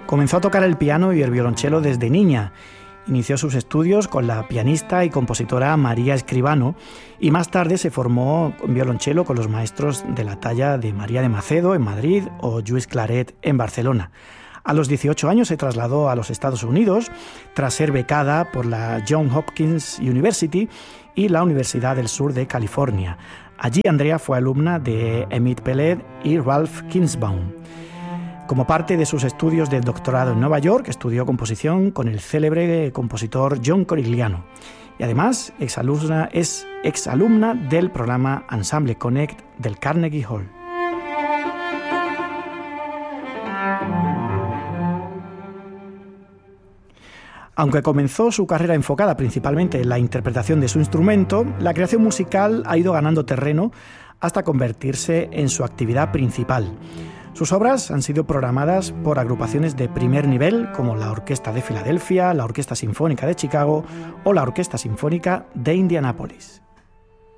Comenzó a tocar el piano y el violonchelo desde niña. Inició sus estudios con la pianista y compositora María Escribano y más tarde se formó en violonchelo con los maestros de la talla de María de Macedo en Madrid o Lluís Claret en Barcelona. A los 18 años se trasladó a los Estados Unidos tras ser becada por la Johns Hopkins University y la Universidad del Sur de California. Allí Andrea fue alumna de Emmett Pellet y Ralph Kinsbaum. Como parte de sus estudios de doctorado en Nueva York, estudió composición con el célebre compositor John Corigliano. Y además es exalumna del programa Ensemble Connect del Carnegie Hall. Aunque comenzó su carrera enfocada principalmente en la interpretación de su instrumento, la creación musical ha ido ganando terreno hasta convertirse en su actividad principal. Sus obras han sido programadas por agrupaciones de primer nivel como la Orquesta de Filadelfia, la Orquesta Sinfónica de Chicago o la Orquesta Sinfónica de Indianápolis.